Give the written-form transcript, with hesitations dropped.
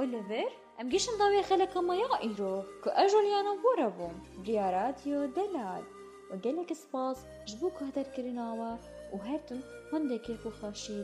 اوليفر ام جيشن ضاوية خلق ما يائرو كو اجوليانا بورابوم بريا راديو دلال وقالك سباس جبوك هدر كرناوا وهرتن هندك يكو خاشيل